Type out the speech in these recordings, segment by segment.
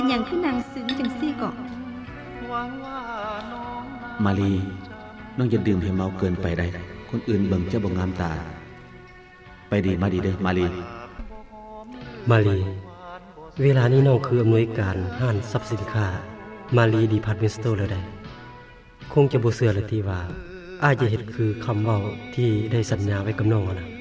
อย่างคือนางซึ้งจังซี่ก็มาลีน้องอย่าดื่มให้เมาเกินไปได้คนอื่นเบิ่งจะบ่งามตาไปดีมาดีเด้อมาลีเวลานี้น้องคืออำนวยการห้านทรัพย์สินค้ามาลีดีพาร์ตเมนต์สโตร์แล้วได้คงจะบ่เชื่อเลยที่ว่าอ้ายจะเฮ็ดคือคำเว้าที่ได้สัญญาไว้กับน้องนะ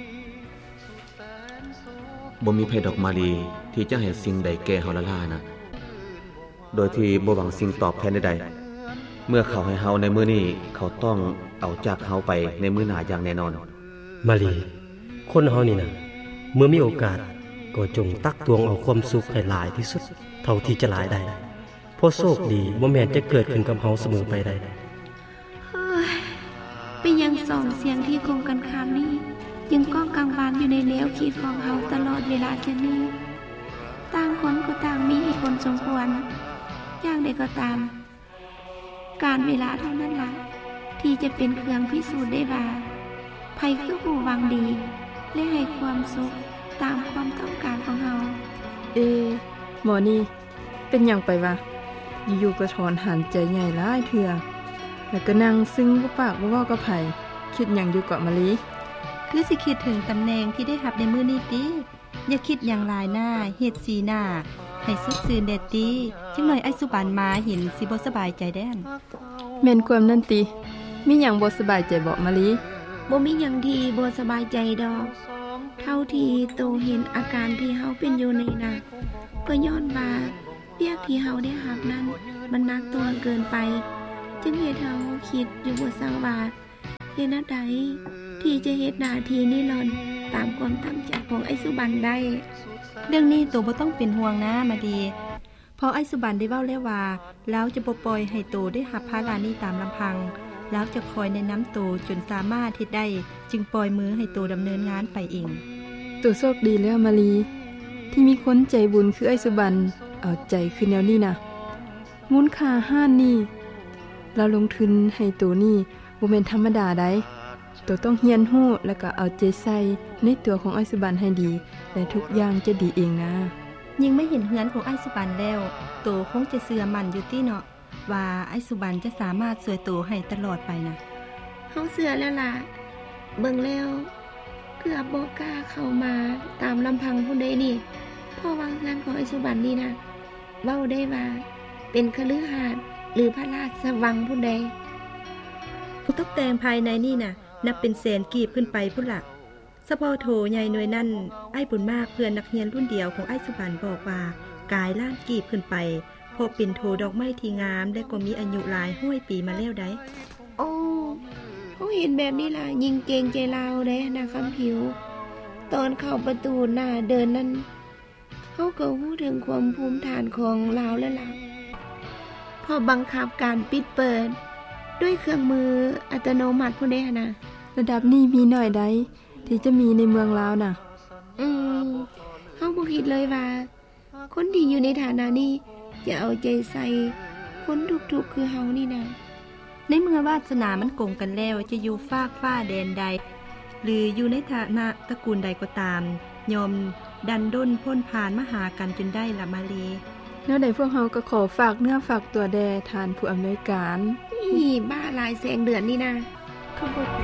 บ่มีไผดอกมาลีที่จะให้สิ่งใดแก่เฮาละล่านะโดยที่บ่หวังสิ่งตอบแทนใดๆเมื่อเขาให้เฮาในมื้อนี้เขาต้องเอาจากเฮาไปในมื้อหน้าอย่างแน่นอนมาลีคนเฮานี่นะเมื่อมีโอกาสก็จงตักตวงเอาความสุขให้หลายที่สุดเท่าที่จะหลายได้เพราะโชคดีบ่แม่นจะเกิดขึ้นกับเฮาเสมอไปได้เฮ้ยไปยังสองเสียงที่คงกันข้ามนี้ยังก้องกังวานอยู่ในแนวคิดของเฮาตลอดเวลาเช่นนี้ต่างคนก็ต่างมีเหตุผลสมควรอย่างใดก็ตามการเวลาเท่านั้นล่ะที่จะเป็นเครื่องพิสูจน์ได้ว่าไผคือผู้หวังดีและให้ความสุขตามความต้องการของเฮาหมอนี่เป็นหยังไปวะอยู่ๆก็ถอนหันใจใหญ่หลายเทื่อแล้วก็นั่งซึ้งบ่ปากบ่เว้ากับไผคิดหยังอยู่เกาะมะลิคือสิคิดถึงตำแหน่งที่ได้รับในมื้อนี้ติอย่าคิดอย่างหลายหน้าเฮ็ดสีหน้าให้สุดซื่นเด็ดติจังหน่อยไอ้สุบานมาเห็นสิบ่สบายใจแด้นแม่นความนั่นติมีหยังบ่สบายใจบ่มะลิบ่มีหยังที่บ่สบายใจดอกเท่าที่โตเห็นอาการที่เฮาเป็นอยู่ในน่ะก็ย้อนว่าเปียกที่เฮาได้รับนั้นมันหนักตัวเกินไปจึงเฮ็ดเฮาคิดอยู่บ่ซังว่าเฮ็ดแนวใดที่จะเฮ็ดหน้าที่นี้ล่อนตามความตั้งใจของไอ้สุบันได้เรื่องนี้โตบ่ต้องเป็นห่วงนะมาดีเพราะไอ้สุบันได้เว้าแล้วว่าแล้วจะบ่ปล่อยให้โตได้รับภาระนี้ตามลำพังแล้วจะคอยแนะนำโตจนสามารถเฮ็ดได้จึงปล่อยมือให้โตดำเนินงานไปเองโตโชคดีแล้วมาลีที่มีคนใจบุญคือไอ้สุบันเอาใจขึ้นแนวนี้นะมูลค่าห้านนี่เราลงทุนให้โตนี่บ่แม่นธรรมดาได้โตต้องเรียนรู้แล้วก็เอาใจใส่ในตัวของไอ้สุบันให้ดีและทุกอย่างจะดีเองนะยิ่งไม่เห็นเฮือนของไอ้สุบันแล้วโตคงจะเชื่อมั่นอยู่ติเนาะว่าไอ้สุบันจะสามารถช่วยโตให้ตลอดไปนะเฮาเชื่อแล้วล่ะเบิ่งแล้วเกือบบ่กล้าเข้ามาตามลำพังผู้ใดนี่เพราะว่างานของไอ้สุบันนี่นะเว้าได้ว่าเป็นคฤหาสน์หรือพระราชวังผู้ใดตกแต่งภายในนี่น่ะนับเป็นแสนกีบขึ้นไปพุ่นล่ะเฉพาะโถใหญ่หน่วยนั้นไอ้บุญมากเพื่อนนักเรียนรุ่นเดียวของไอ้สุบันบอกว่ากายล้านกีบขึ้นไปเพราะเป็นโถดอกไม้ที่งามและก็มีอายุหลายห้วยปีมาแล้วได้โอ้เขาเห็นแบบนี้ล่ะยิงเกงใจลาวเด้นะคำผิวตอนเข้าประตูหน้าเดินนั้นเขาก็ฮู้ถึงความภูมิฐานของลาวแล้วล่ะพอบังคับการปิดเปิดด้วยเครื่องมืออัตโนมัติผู้ใดนะระดับนี้มีหน่อยใดที่จะมีในเมืองลาวน่ะเฮาบ่คิดเลยว่าคนที่อยู่ในฐานะนี้จะเอาใจใส่คนทุกๆคือเฮานี่นะในเมื่อวาสนามันกงกันแล้วจะอยู่ฟากฟ้าแดนใดหรืออยู่ในฐานะตระกูลใดก็ตามยอมดันด้นพ้นผ่านมาหากันจนได้ละมาลีแล้วใดพวกเฮาก็ขอฝากเนื้อฝากตัวแด่ทานผู้อำนวยการบ้าหลายแสงเดือนนี่นะ